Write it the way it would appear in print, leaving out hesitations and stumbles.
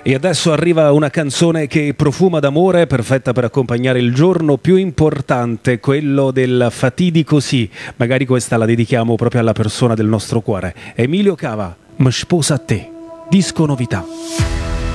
E adesso arriva una canzone che profuma d'amore, perfetta per accompagnare il giorno più importante, quello del fatidico sì. Magari questa la dedichiamo proprio alla persona del nostro cuore. Emilio Cava, Mi sposa a te, disco novità.